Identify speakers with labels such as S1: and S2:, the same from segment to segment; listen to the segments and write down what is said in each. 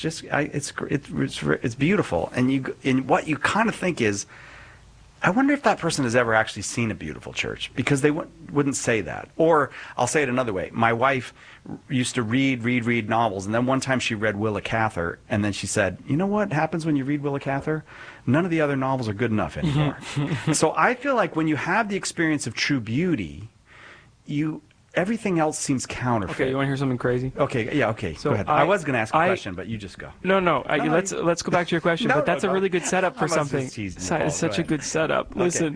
S1: it's beautiful, and what you kind of think is, I wonder if that person has ever actually seen a beautiful church, because they wouldn't say that. Or I'll say it another way. My wife used to read novels, and then one time she read Willa Cather, and then she said, you know what happens when you read Willa Cather? None of the other novels are good enough anymore. So I feel like when you have the experience of true beauty, everything else seems counterfeit.
S2: Okay, you want to hear something crazy?
S1: Okay, yeah, okay.
S2: So
S1: go ahead. I was going to ask a question, but you just go.
S2: Let's go back to your question. But that's a really good setup for something. It's such a good setup.
S1: Okay.
S2: Listen,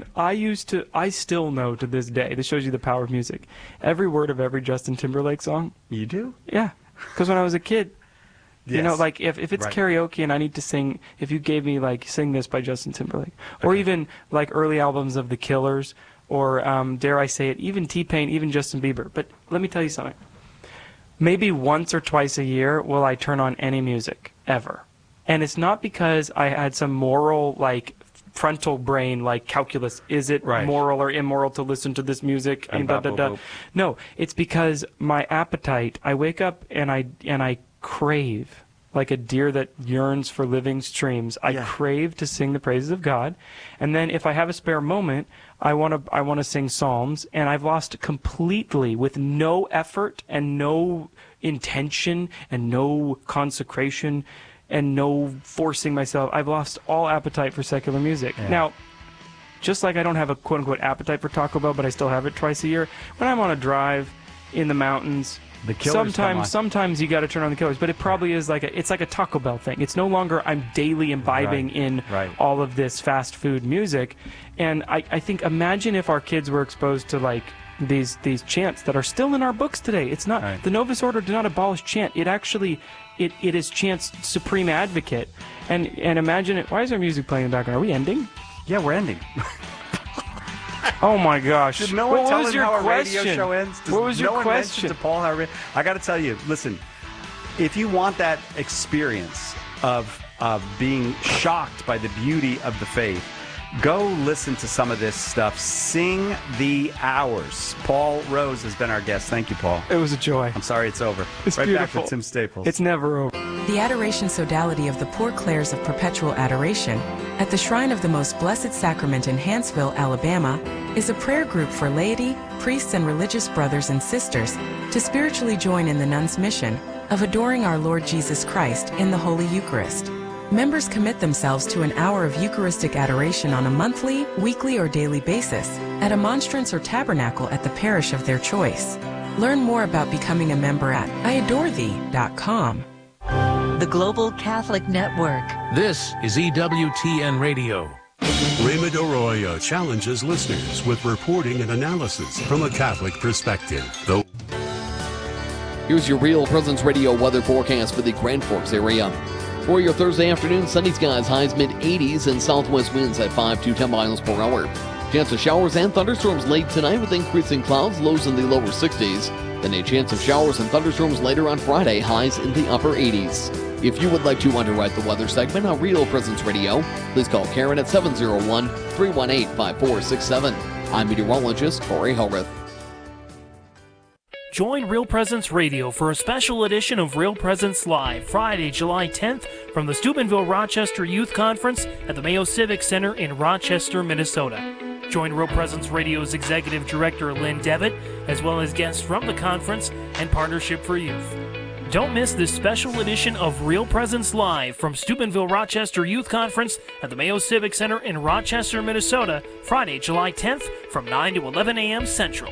S2: I still know to this day. This shows you the power of music. Every word of every Justin Timberlake song.
S1: You do?
S2: Yeah, because when I was a kid.
S1: Yes.
S2: You know, like if it's
S1: Right.
S2: karaoke and I need to sing, if you gave me like sing this by Justin Timberlake, or even like early albums of The Killers, or dare I say it, even T-Pain, even Justin Bieber. But let me tell you something. Maybe once or twice a year will I turn on any music ever, and it's not because I had some moral like frontal brain like calculus. Is it
S1: Right.
S2: moral or immoral to listen to this music? And da, da, da. No, it's because my appetite. I wake up and I crave, like a deer that yearns for living streams. I crave to sing the praises of God, and then if I have a spare moment, I want to sing psalms. And I've lost completely, with no effort and no intention and no consecration and no forcing myself. I've lost all appetite for secular music.
S1: Yeah.
S2: Now, just like I don't have a quote-unquote appetite for Taco Bell, but I still have it twice a year, when I'm on a drive in the mountains,
S1: The Killers
S2: sometimes you got to turn on the Killers, but it probably is like it's like a Taco Bell thing. It's no longer I'm daily imbibing in all of this fast food music, and I think imagine if our kids were exposed to like these chants that are still in our books today. It's not the Novus Order did not abolish chant. It actually it is chant's supreme advocate, and imagine it. Why is our music playing in the background? Are we ending?
S1: Yeah, we're ending.
S2: Oh my gosh!
S1: Did no one
S2: what
S1: tell
S2: was
S1: him
S2: your
S1: how
S2: question?
S1: a radio show ends?
S2: What was your question?
S1: To Paul how I got to tell you, listen. If you want that experience of being shocked by the beauty of the faith, go listen to some of this stuff. Sing the Hours. Paul Rose has been our guest. Thank you, Paul.
S2: It was a joy.
S1: I'm sorry it's over.
S2: It's
S1: right
S2: beautiful.
S1: back with Tim Staples.
S2: It's never over.
S3: The Adoration Sodality of the Poor Clares of Perpetual Adoration at the Shrine of the Most Blessed Sacrament in Hanceville, Alabama, is a prayer group for laity, priests, and religious brothers and sisters to spiritually join in the nuns' mission of adoring our Lord Jesus Christ in the Holy Eucharist. Members commit themselves to an hour of Eucharistic adoration on a monthly, weekly, or daily basis at a monstrance or tabernacle at the parish of their choice. Learn more about becoming a member at iadorethee.com.
S4: The Global Catholic Network.
S5: This is EWTN Radio.
S6: Raymond Arroyo challenges listeners with reporting and analysis from a Catholic perspective.
S7: Here's your Real Presence Radio weather forecast for the Grand Forks area. For your Thursday afternoon, sunny skies, highs mid-80s, and southwest winds at 5 to 10 miles per hour. Chance of showers and thunderstorms late tonight with increasing clouds, lows in the lower 60s. Then a chance of showers and thunderstorms later on Friday, highs in the upper 80s. If you would like to underwrite the weather segment on Real Presence Radio, please call Karen at 701-318-5467. I'm meteorologist Corey Hellrith.
S8: Join Real Presence Radio for a special edition of Real Presence Live, Friday, July 10th, from the Steubenville-Rochester Youth Conference at the Mayo Civic Center in Rochester, Minnesota. Join Real Presence Radio's Executive Director Lynn Devitt, as well as guests from the conference and Partnership for Youth. Don't miss this special edition of Real Presence Live from Steubenville-Rochester Youth Conference at the Mayo Civic Center in Rochester, Minnesota, Friday, July 10th, from 9 to 11 a.m. Central.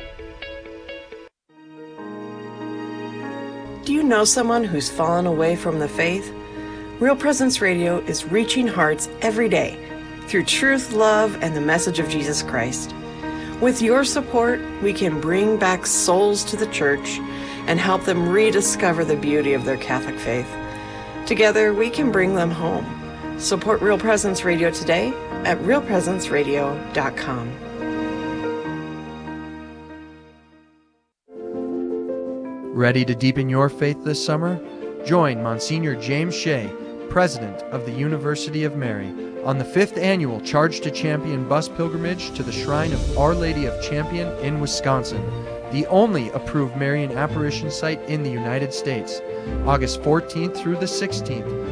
S9: Do you know someone who's fallen away from the faith? Real Presence Radio is reaching hearts every day through truth, love, and the message of Jesus Christ. With your support, we can bring back souls to the church and help them rediscover the beauty of their Catholic faith. Together, we can bring them home. Support Real Presence Radio today at realpresenceradio.com.
S10: Ready to deepen your faith this summer? Join Monsignor James Shea, President of the University of Mary, on the 5th annual Charge to Champion bus pilgrimage to the Shrine of Our Lady of Champion in Wisconsin, the only approved Marian apparition site in the United States, August 14th through the 16th.